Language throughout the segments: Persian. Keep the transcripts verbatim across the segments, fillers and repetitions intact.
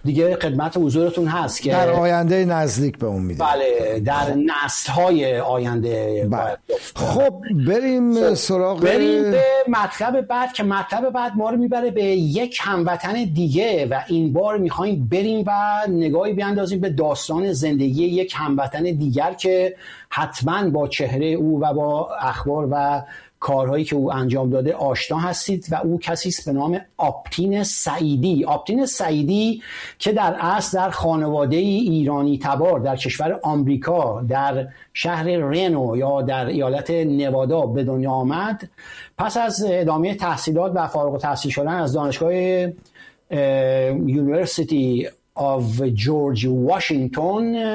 دیگه خدمت حضورتون هست که در آینده نزدیک به اون میده. بله در نسل‌های آینده. بله. خب بریم سراغ بریم به مطلب بعد که مطلب بعد ما رو میبره به یک هموطن دیگه و این بار میخوایم بریم و نگاهی بیاندازیم به داستان زندگی یک هموطن دیگر که حتما با چهره او و با اخبار و کارهایی که او انجام داده آشنا هستید و او کسی است به نام آپتین سعیدی. آپتین سعیدی که در اصل در خانواده ایرانی تبار در کشور آمریکا در شهر رنو یا در ایالت نوادا به دنیا آمد. پس از ادامه تحصیلات و فارغ التحصیل شدن از دانشگاه یونیورسیتی آف جورج واشنگتن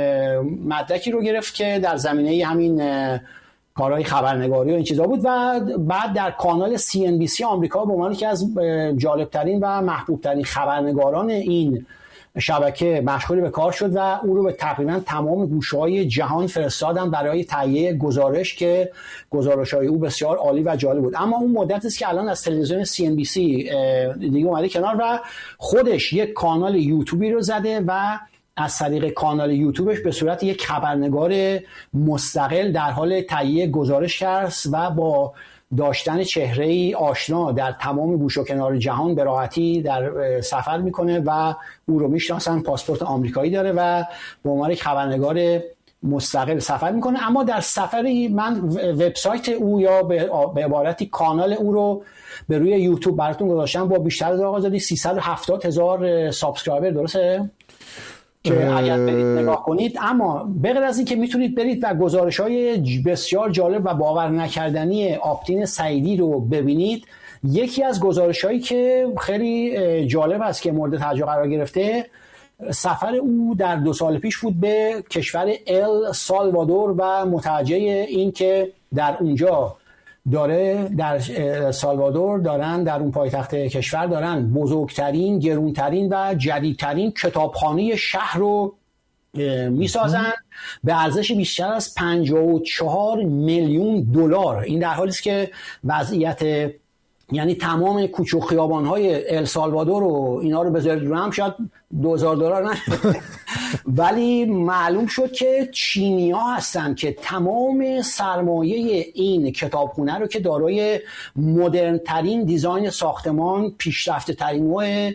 مدرکی رو گرفت که در زمینه همین کارهای خبرنگاری و این چیزا بود و بعد در کانال سی ان بی سی آمریکا به عنوان یکی از جالبترین و محبوبترین خبرنگاران این شبکه مشغول به کار شد و او رو به تقریبا تمام گوشه‌های جهان فرستادن برای تهیه گزارش که گزارش‌های او بسیار عالی و جالب بود. اما اون مدتی است که الان از تلویزیون سی ان بی سی دیگه اومده کنار و خودش یک کانال یوتیوبی رو زده و از طریق کانال یوتیوبش به صورت یک خبرنگار مستقل در حال تهیه گزارش است و با داشتن چهره‌ای آشنا در تمام گوش و کنار جهان به راحتی در سفر میکنه و او رو میشناسن، پاسپورت آمریکایی داره و به عنوان یک خبرنگار مستقل سفر میکنه. اما در سفری من وبسایت او یا به عبارتی کانال او رو به روی یوتیوب براتون گذاشتم با بیشتر از آقازادی سیصد و هفتاد هزار سابسکرایبر، درسته؟ که اگر برید نگاه کنید. اما بغیر از این که میتونید برید و گزارش‌های بسیار جالب و باور نکردنی آپتین سعیدی رو ببینید، یکی از گزارش‌هایی که خیلی جالب است که مورد توجه قرار گرفته سفر او در دو سال پیش بود به کشور ال سالوادور و متوجه این که در اونجا داره در سالوادور دارن در اون پایتخت کشور دارن بزرگترین، گرونترین و جدیدترین کتابخانه شهر رو میسازن به ارزش بیشتر از پنجاه و چهار میلیون دلار. این در حالی است که وضعیت یعنی تمام کوچه و خیابان‌های ال سالوادور و اینا رو بذارید رو هم شاید دو هزار دلار نشه ولی معلوم شد که چینی‌ها هستن که تمام سرمایه این کتابخونه رو که دارای مدرن ترین دیزاین ساختمان، پیشرفته ترین نوع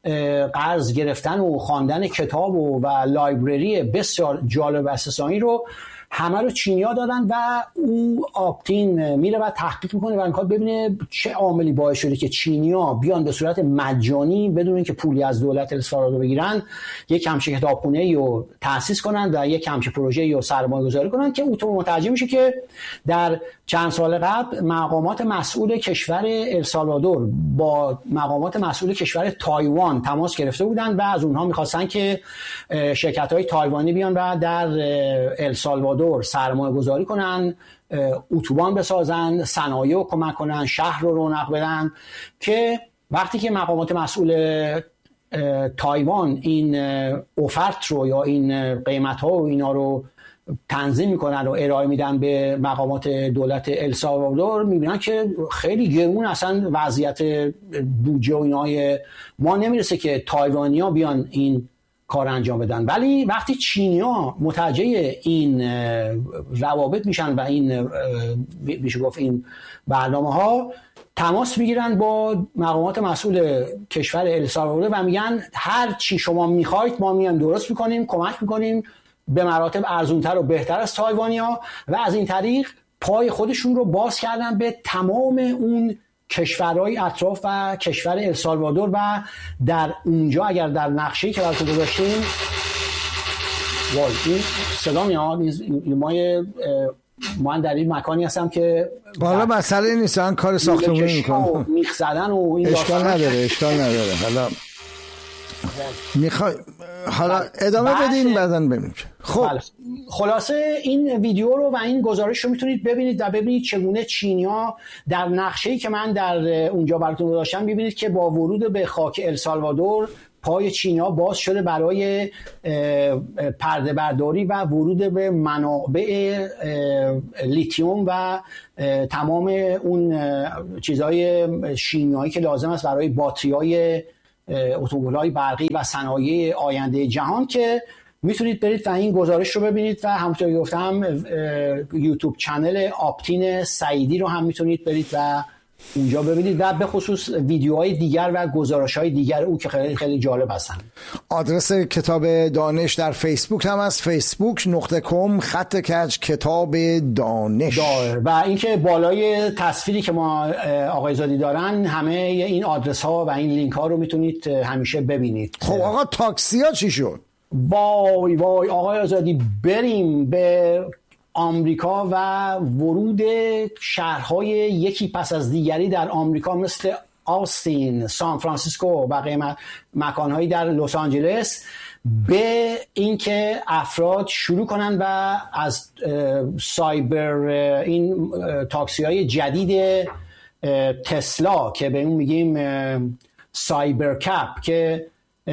قرض گرفتن و خواندن کتاب و, و لایبرری بسیار جالب و استثنایی رو همه رو چینی‌ها دادن و او آپتین میره و تحقیق میکنه و میخواد ببینه چه عاملی باعث شده که چینی‌ها بیان به صورت مجانی بدون اینکه پولی از دولت السالوادور بگیرن یک همچین کتابخونه‌ای رو تأسیس کنن و یک همچین پروژه‌ای رو سرمایه‌گذاری کنن که او تو متوجه میشه که در چند سال قبل مقامات مسئول کشور السالوادور با مقامات مسئول کشور تایوان تماس گرفته بودن و از اونها میخواستن که شرکت‌های تایوانی بیان و در السالوادور سرمایه گذاری کنن، اتوبان بسازن، صنایع رو کمک کنن، شهر رو رونق بدن. که وقتی که مقامات مسئول تایوان این اوفرت رو یا این قیمت ها و اینا رو تنظیم میکنن و ارائه میدن به مقامات دولت السالوادور، میبینن که خیلی گرون اصلا وضعیت بودجه و اینای ما نمیرسه که تایوانی ها بیان این کار انجام بدن. ولی وقتی چینی‌ها متوجه این روابط میشن و این میشه گفت این برنامه‌ها، تماس میگیرن با مقامات مسئول کشور السالوادور و میگن هر چی شما میخواید ما میایم درست میکنیم، کمک میکنیم به مراتب ارزونتر و بهتر از تایوانی‌ها. و از این طریق پای خودشون رو باز کردن به تمام اون کشورهای اطراف و کشور السالوادور و در اونجا اگر در نقشه‌ای که براتون گذاشتیم وای این صدا میاد، ما من در این مکانی هستم که حالا مسئله نیست، من کار ساختمانی میکنم، میخ زدن و این اشکال نداره اشکال نداره حالا میخوای حالا ادامه بدین بعدن ببینیم. خب خلاصه این ویدیو رو و این گزارش رو میتونید ببینید و ببینید چگونه چینی‌ها در نقشه‌ای که من در اونجا براتون گذاشتم ببینید که با ورود به خاک السالوادور پای چینی‌ها باز شده برای پرده برداری و ورود به منابع لیتیوم و تمام اون چیزهای شیمیایی که لازم است برای باتری‌های اتومبیل‌های برقی و صنایع آینده جهان که میتونید برید و این گزارش رو ببینید و همونطور که گفتم یوتیوب چنل آپتین سعیدی رو هم میتونید برید و اونجا ببینید و به خصوص ویدیوهای دیگر و گزارش‌های دیگر او که خیلی خیلی جالب هستن. آدرس کتاب دانش در فیسبوک هم هست، فیسبوک نقطه کام خط کج کتاب دانش دار. و اینکه بالای تصویری که ما آقای زادی دارن همه این آدرس ها و این لینک ها رو میتونید همیشه ببینید. خب آقا تاکسی ها چی شد؟ وای وای آقای آزادی، بریم به آمریکا و ورود شهرهای یکی پس از دیگری در آمریکا مثل آستین، سان فرانسیسکو و بقیه مکانهایی در لس آنجلس به اینکه افراد شروع کنن و از سایبر این تاکسی های جدید تسلا که به اون میگیم سایبر کپ که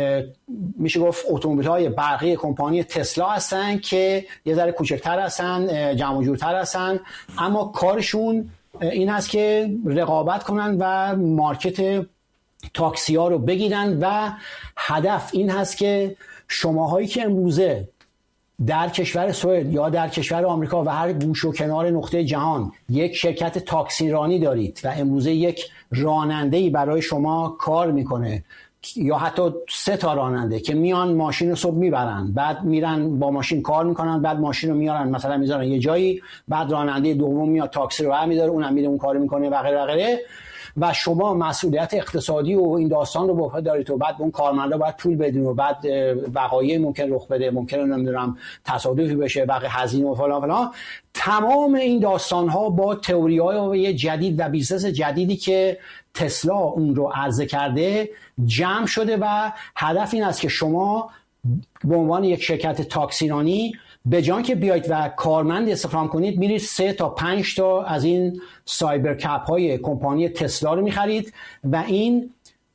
میشه گفت اتومبیل های برقی کمپانی تسلا هستن که یه ذره کوچکتر هستن، جمع و جورتر هستن، اما کارشون این هست که رقابت کنن و مارکت تاکسی ها رو بگیرن و هدف این هست که شماهایی که امروزه در کشور سوئد یا در کشور آمریکا و هر گوش و کنار نقطه جهان یک شرکت تاکسی رانی دارید و امروزه یک راننده‌ای برای شما کار میکنه یا حتی سه تا راننده که میان ماشین رو صبح میبرن، بعد میرن با ماشین کار میکنن، بعد ماشین رو میارن مثلا میذارن یه جایی، بعد راننده دوم میاد تاکسی رو برمی‌داره، اونم میره اون کارو میکنه و غیره و غیره و شما مسئولیت اقتصادی و این داستان رو با خود دارید و بعد اون کارمندا باید پول بدین و بعد وقایع ممکن رخ بده، ممکنه نمیدونم تصادفی بشه، بقیه هزینه و فلان فلان. تمام این داستان ها با تئوری‌های جدید و بیزنس جدیدی که تسلا اون رو عرضه کرده جمع شده و هدف این است که شما به عنوان یک شرکت تاکسیرانی به جان که بیایید و کارمند استخدام کنید، میرید سه تا پنج تا از این سایبر کپ های کمپانی تسلا رو میخرید و این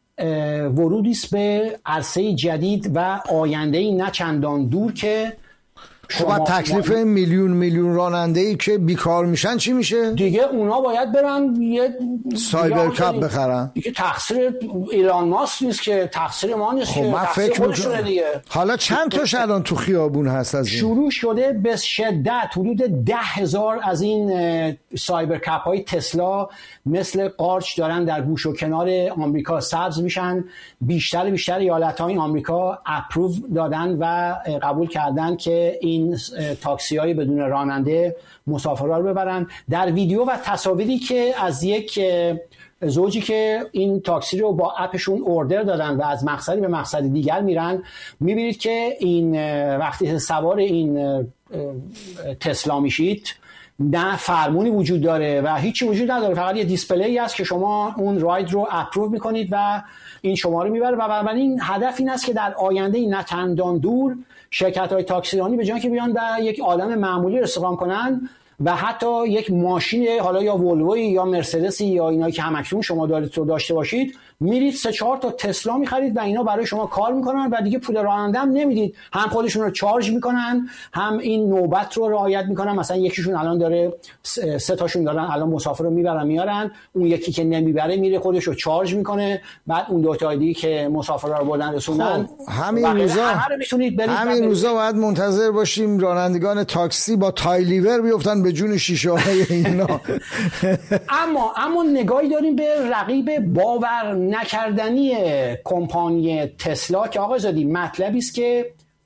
ورودی است به عرصه جدید و آینده‌ای نه چندان دور که خب تکلیف میلیون میلیون راننده‌ای که بیکار میشن چی میشه؟ دیگه اونا باید برن یه سایبر کپ بخرن. دیگه تقصیر ایلان ماسک نیست که، تقصیر ما نیست. خب که من فکر میکنم حالا چند تاش الان تو خیابون هست از این؟ شروع شده به شدت حدود ده هزار از این سایبر کپ های تسلا مثل قارچ دارن در گوش و کنار آمریکا سبز میشن. بیشتر بیشتر ایالت‌های آمریکا اپروو دادن و قبول کردن که این تاکسی های بدون راننده مسافرها رو ببرن. در ویدیو و تصاویری که از یک زوجی که این تاکسی رو با اپشون اوردر دادن و از مقصدی به مقصد دیگر میرن، میبینید که این وقتی سوار این تسلا میشید نه فرمونی وجود داره و هیچی وجود نداره، فقط یه دیسپلی هست که شما اون راید رو اپروو میکنید و این شما رو میبره و بنابراین هدف این است که در آینده نه چندان دور شرکت‌های تاکسیرانی به جای که بیان و یک عالم معمولی رو استخدام کنن و حتی یک ماشین حالا یا ولوی یا مرسدسی یا اینایی که همکنون شما دارید رو داشته باشید، میرید سه چهار تا تسلا میخرید و اینا برای شما کار میکنن و دیگه پول راننده هم نمیدید، هم خودشون رو چارج میکنن هم این نوبت رو رعایت میکنن. مثلا یکیشون الان داره سه تاشون دارن الان مسافر رو میبرن میارن، اون یکی که نمیبره میره خودش رو چارج میکنه، بعد اون دو تا دیگه که مسافرها رو بردن رسوندن. خب همین روزا همین روزا باید منتظر باشیم رانندگان تاکسی با تایلیور بیفتن به جون شیشه های اینا. اما اما نگاهی داریم به رقیب باور نکردنی کمپانی تسلا که آقای زادی مطلبی است که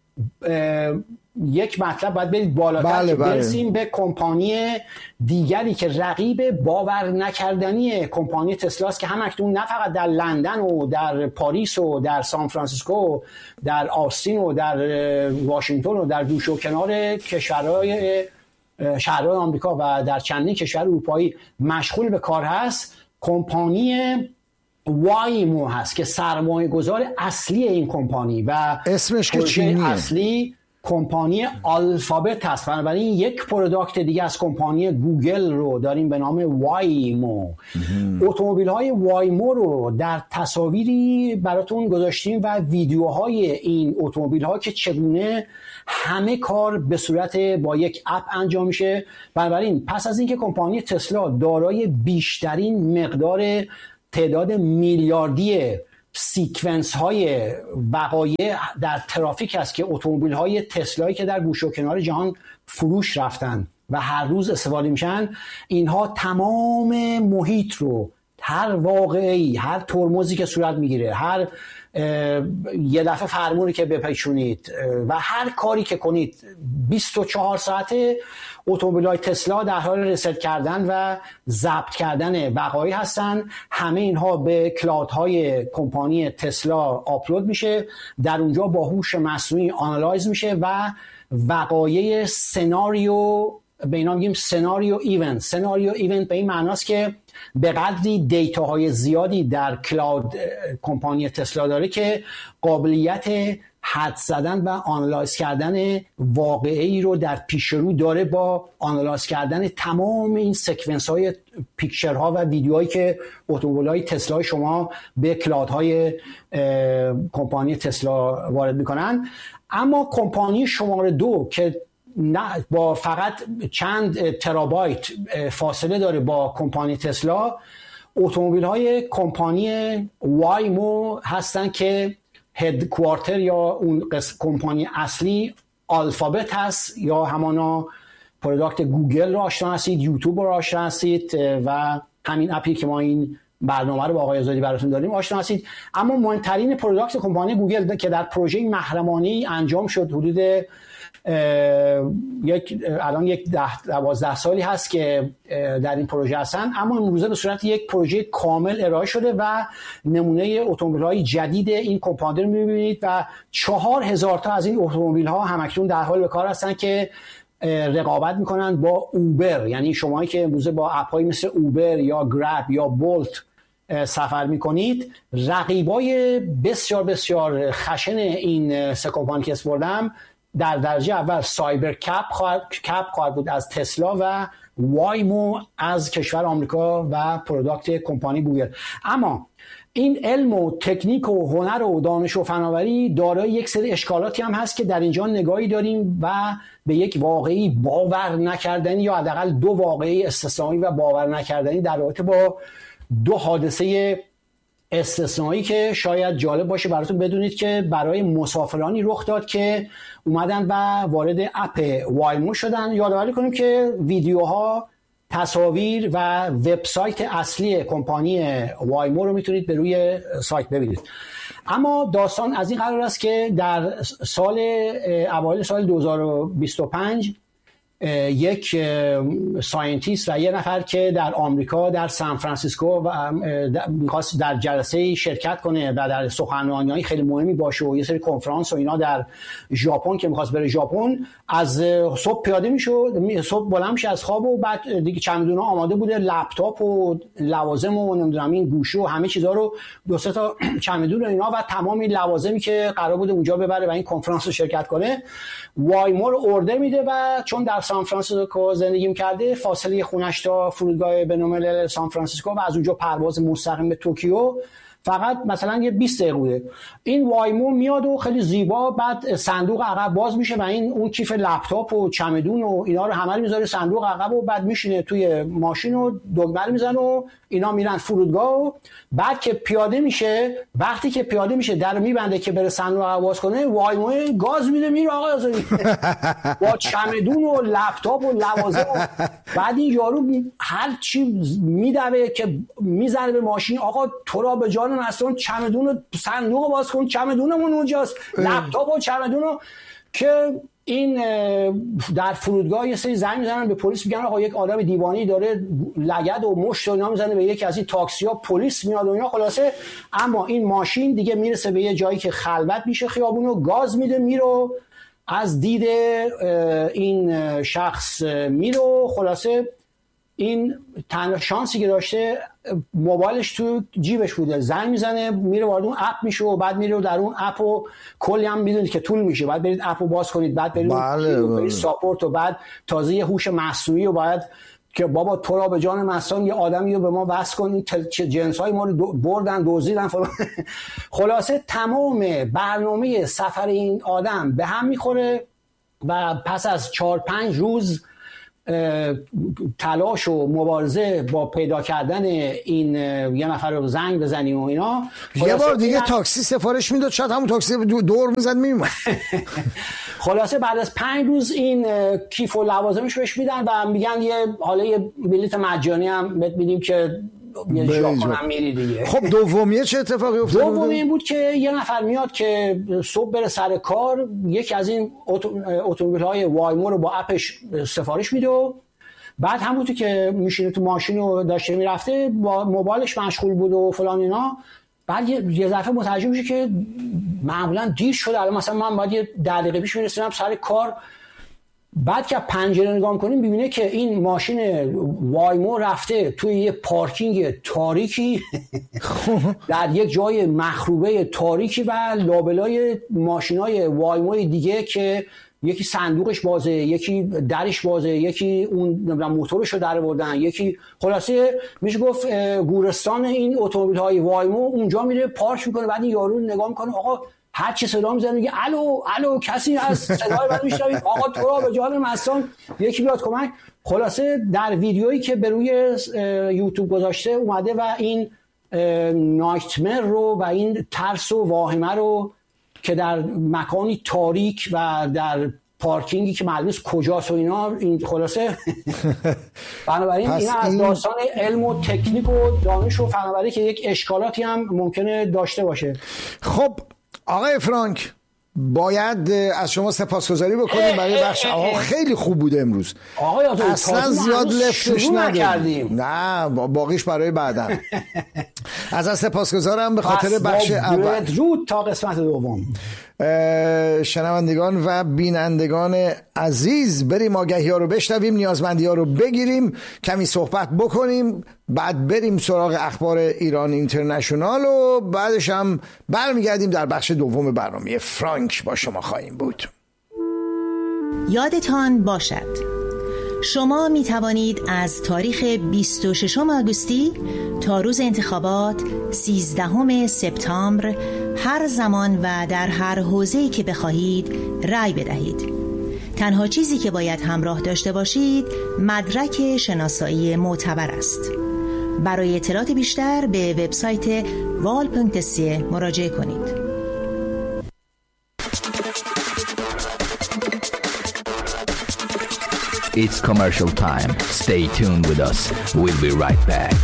یک مطلب باید برید بالاتر بله که بله. برسیم به کمپانی دیگری که رقیب باور نکردنی کمپانی تسلا است که همکنون نه فقط در لندن و در پاریس و در سان فرانسیسکو، در آستین و در واشنگتن و در گوشه و کنار کشورهای شهرهای آمریکا و در چندین کشور اروپایی مشغول به کار هست. کمپانی وایمو هست که سرمایه گذار اصلی این کمپانی و اسمش که چینیه، اصلی کمپانی آلفابت هست. بنابراین یک پروداکت دیگه از کمپانی گوگل رو داریم به نام وایمو. اتومبیل های وایمو رو در تصاویری براتون گذاشتیم و ویدیوهای این اتومبیل ها که چگونه همه کار به صورت با یک اپ انجام میشه. بنابراین پس از اینکه کمپانی تسلا دارای بیشترین مقدار تعداد میلیاردی سیکونس های وقایع در ترافیک است که اتومبیل های تسلایی که در گوشه و کنار جهان فروش رفتن و هر روز استفاده میشن، اینها تمام محیط رو، هر واقعی، هر ترمزی که صورت میگیره، هر یه دفعه فرمونی که بپیچونید و هر کاری که کنید، بیست و چهار ساعته اتومبیل‌های تسلا در حال رست کردن و ضبط کردن وقایع هستن. همه اینها به کلاودهای کمپانی تسلا آپلود میشه، در اونجا با هوش مصنوعی آنالایز میشه و وقایع سناریو، به اینا میگیم سناریو ایونت. سناریو ایونت به این معناست که به قدری دیتاهای زیادی در کلاود کمپانی تسلا داره که قابلیت حدس زدن و آنالایز کردن واقعی رو در پیش رو داره، با آنالایز کردن تمام این سکونس های پیکچرها و ویدیوهایی که اتومبیل‌های تسلا شما به کلاودهای کمپانی تسلا وارد میکنن. اما کمپانی شماره دو که نه با فقط چند ترابایت فاصله داره با کمپانی تسلا، اتومبیل های کمپانی وایمو هستن که هدکوارتر یا اون کمپانی اصلی آلفابت هست، یا همانا پروداکت گوگل رو آشنا هستید، یوتیوب رو آشنا هستید و همین اپی که ما این برنامه رو با آقای آزادی براتون داریم آشنا هستید. اما مهمترین پروداکت کمپانی گوگل که در پروژه محرمانه‌ای انجام شد، حدود یک الان یک ده دوازده سالی هست که در این پروژه هستن، اما امروزه به صورت یک پروژه کامل ارائه شده و نمونه اتومبیل‌های جدید این کمپانی رو می‌بینید و چهار هزار تا از این اتومبیل‌ها همکنون در حال به کار هستن که رقابت میکنن با اوبر. یعنی شمایی که امروزه با اپ‌هایی مثل اوبر یا گراب یا بولت سفر میکنید، رقیبای بسیار بسیار خشن این سه کمپانی که اسپردم در درجه اول سایبر کپ خواهد, کپ خواهد بود از تسلا و وایمو از کشور آمریکا و پروداکت کمپانی گوگل. اما این علم و تکنیک و هنر و دانش و فناوری دارای یک سری اشکالاتی هم هست که در اینجا نگاهی داریم و به یک واقعی باور نکردنی یا حداقل دو واقعی استثنایی و باور نکردنی در رابطه با دو حادثه استثنایی که شاید جالب باشه براتون بدونید که برای مسافرانی رخ داد که اومدن و وارد اپ وایمو شدن. یادآوری کنیم که ویدیوها، تصاویر و وبسایت اصلی کمپانی وایمو رو میتونید به روی سایت ببینید. اما داستان از این قرار است که در سال اوایل سال دو هزار و بیست و پنج یک ساینتیست و یه نفر که در آمریکا در سان فرانسیسکو و می‌خواست در جلسه شرکت کنه و در سخنرانی‌های خیلی مهمی باشه و یه سری کنفرانس و اینا در ژاپن که می‌خواست بره ژاپن، از صبح پیاده میشد، صبح بلند میشه از خواب و بعد دیگه چمدونا آماده بوده، لپتاپ و لوازم و نمیدونم این گوشی و همه چیزا رو، دو سه تا چمدون و اینا و تمام این لوازمی که قرار بوده اونجا ببره و این کنفرانس رو شرکت کنه، وایمو رو اوردر میده و چون در سان فرانسیسکو زندگی می‌کرده، فاصله خونش تا فرودگاه بین‌الملل سان فرانسیسکو و از اونجا پرواز مستقیم به توکیو فقط مثلا یه بیست دقیقه بوده. این وایمو میاد و خیلی زیبا بعد صندوق عقب باز میشه و این اون کیف لپتاپ و چمدون و اینا رو همه رو میذاره صندوق عقب و بعد میشینه توی ماشین و دکمه رو میزنه و اینا میرن فرودگاه و بعد که پیاده میشه، وقتی که پیاده میشه در میبنده که بره صندوق عقب باز کنه، وایمو گاز میده میره آقا آزادی با چمدون و لپتاپ و لوازم و بعد این یارو هر چی میدوه که میزنه به ماشین، آقا تو را به جان اصلا چمدون و صندوق باز کن، چمدونمون اونجاست، لپتاپ و چمدونو. که این در فرودگاه یه سری زنگ میزنن به پلیس، میگن آقا یک آدم دیوانی داره لگد و مشت و اینا میزنه به یکی از این تاکسی ها، پلیس میاد و اینا. خلاصه اما این ماشین دیگه میرسه به یه جایی که خلوت میشه خیابونو، گاز میده میره از دید این شخص میره. خلاصه این تنها شانسی که داشته موبایلش تو جیبش بوده، زنگ میزنه میره وارد اون اپ میشه و بعد میره در اون اپ و کلی هم میدونید که طول میشه، بعد برید اپو باز کنید، بعد برید بله برید ساپورت و بعد تازه یه هوش مصنوعی و باید که بابا تو را به جان مستان یه آدمی رو به ما وصل کن، چه جنسای ما رو بردن دزدیدن فلان. خلاصه تمام برنامه سفر این آدم به هم میخوره و پس از چهار پنج روز تلاش و مبارزه با پیدا کردن این یه نفر رو زنگ بزنیم و اینا، یه بار دیگه تاکسی سفارش میداد، شاید همون تاکسی دور میزد میومد. خلاصه بعد از پنج روز این کیف و لوازمش بهش میدن و میگن یه حالا یه بلیت مجانی هم بهت میدیم که یه ژاپن هم میری دیگه. خب دومیه چه اتفاقی افتاد؟ دومی این بود که یه نفر میاد که صبح بره سر کار، یکی از این اتومبیل‌های وایمو رو با اپش سفارش میده و بعد هم بود که میشینه تو ماشین و داشته میرفته با موبایلش مشغول بود و فلان اینا، بعد یه دفعه متوجه میشه که معمولا دیر شده، الان مثلا من باید یه ده دقیقه پیش میرسیدم سر کار. بعد که پنجره نگاه می‌کنیم ببینه که این ماشین وایمو رفته توی یه پارکینگ تاریکی در یک جای مخروبه تاریکی و لابلای ماشینای وایمو دیگه که یکی صندوقش بازه، یکی درش بازه، یکی اون موتورش رو در آوردن، یکی خلاصه میشه گفت گورستان این اتومبیل‌های وایمو اونجا میره پارک میکنه. بعد این یارو نگاه میکنه، آقا هر چی صدا میزنه میگه الو الو کسی هست، صدای من میشنوید، آقا تو را به جان مستان یکی بیاد کمک. خلاصه در ویدیویی که به روی یوتیوب گذاشته اومده و این نایتمر رو و این ترس و واهمه رو که در مکانی تاریک و در پارکینگی که معلوم نیست کجاست و اینا، این خلاصه بنابراین این از داستان علم و تکنیک و دانش و فناوری که یک اشکالاتی هم ممکنه داشته باشه. خب آقای فرانک باید از شما سپاسگزاری بکنیم برای بخش. آقا خیلی خوب بوده امروز، آقای اصلا زیاد لفتش ندادیم، نه باقیش برای بعدا. از از سپاسگزارم به خاطر بخش اول. درود تا قسمت دوم. شنوندگان و بینندگان عزیز، بریم آگهی ها رو بشنویم، نیازمندی ها رو بگیریم، کمی صحبت بکنیم، بعد بریم سراغ اخبار ایران اینترنشنال و بعدش هم برمیگردیم در بخش دوم برنامه. فرانک با شما خواهیم بود. یادتان باشد شما می توانید از تاریخ بیست و ششم آگوستی تا روز انتخابات سیزدهم سپتامبر هر زمان و در هر حوزه‌ای که بخواهید رأی بدهید. تنها چیزی که باید همراه داشته باشید مدرک شناسایی معتبر است. برای اطلاعات بیشتر به وبسایت وال دات سی مراجعه کنید. It's commercial time. Stay tuned with us. We'll be right back.